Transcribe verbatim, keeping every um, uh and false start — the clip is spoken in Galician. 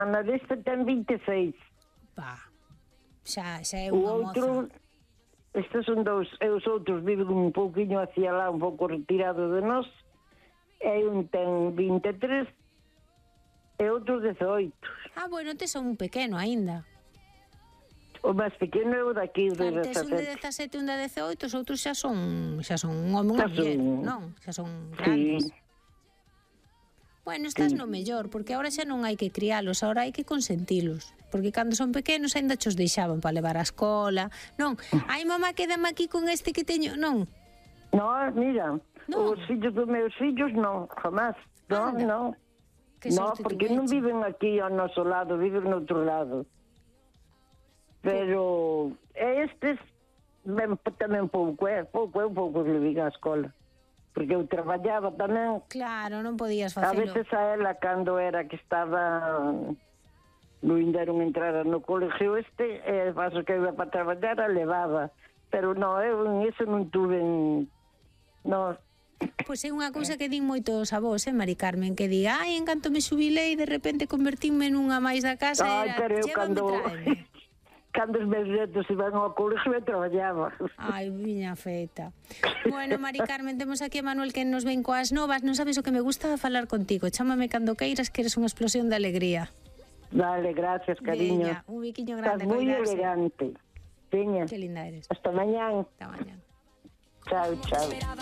na desta ten vinte e seis. Pa, xa, xa é O unha outro, moza. estes son dous, e os outros viven un pouquinho hacia lá, un pouco retirado de nós, e un ten vinte e tres e outro dezoito. Ah, bueno, tes un pequeno aínda. O máis pequeno é o daqui, o de Claro, tes un de dezasete. dezasete e un de dezoito, os outros xa son, xa son un home e unha Xa muller, son- non? Xa son Sí, grandes. Bueno, estás Sí. no mellor, porque agora xa non hai que crialos, agora hai que consentilos. Porque cando son pequenos aínda chos deixaban para levar á escola. Non, ai mamá, quédame aquí con este que teño, non? no, mira, Non. os fillos dos meus fillos non, jamás. No, Anda. no. Que No, sorte porque non tuveche. viven aquí ao noso lado, viven no outro lado. Pero estes ben, tamén pouco, é, pouco, é un pouco que le diga á escola. Porque eu traballaba tamén, Claro, non podías a facelo. veces a ela cando era que estaba no inderon entrar no colegio este, e paso que eu iba para traballar, a levaba. Pero non, eu en eso non tuve... No, Pois é unha cousa que din moitos avós, eh, Mari Carmen, que di, ai, en canto me xubilei, de repente convertínme nunha máis da casa, ai, era, pero eu llévame, cando... tráeme. cando os meus netos iban ao colegio, eu traballaba. Ai, viña feita. Bueno, Mari Carmen, temos aquí a Manuel que nos ven coas novas. Non sabes o que me gusta falar contigo. Chámame cando queiras, que eres unha explosión de alegría. Vale, gracias, cariño. Veña, un biquiño Estás grande. moi coidarse. elegante. Veña, Que linda eres. hasta mañán. Hasta mañana. Chao, chao.